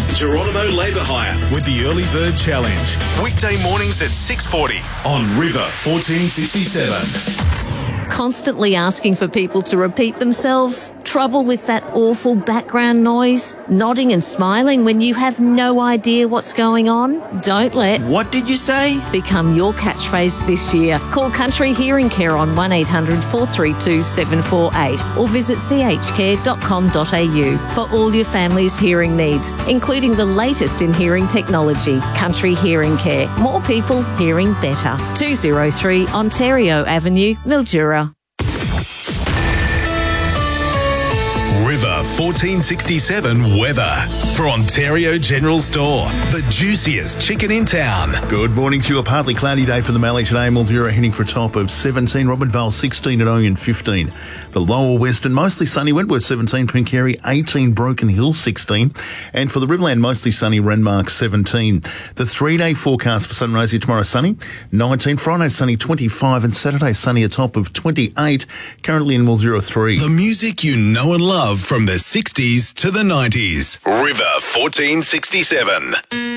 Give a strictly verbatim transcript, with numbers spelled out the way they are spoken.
Geronimo Labour Hire with the Early Bird Challenge. Weekday mornings at six forty on River fourteen sixty-seven. Constantly asking for people to repeat themselves? Trouble with that awful background noise? Nodding and smiling when you have no idea what's going on? Don't let What did you say? become your catchphrase this year. Call Country Hearing Care on one eight hundred four three two seven four eight or visit c h care dot com dot a u for all your family's hearing needs, including the latest in hearing technology. Country Hearing Care. More people hearing better. two oh three Ontario Avenue, Mildura. River fourteen sixty-seven weather for Ontario General Store. The juiciest chicken in town. Good morning to you. A partly cloudy day for the Mallee today. Mildura heading for a top of seventeen. Robinvale sixteen and Oyen fifteen. The lower western mostly sunny. Wentworth seventeen. Pinkeri eighteen. Broken Hill sixteen. And for the Riverland mostly sunny. Renmark seventeen. The three-day forecast for Sunraysia tomorrow sunny nineteen. Friday sunny twenty-five. And Saturday sunny a top of twenty-eight. Currently in Mildura three. The music you know and love from the sixties to the nineties. River fourteen sixty-seven.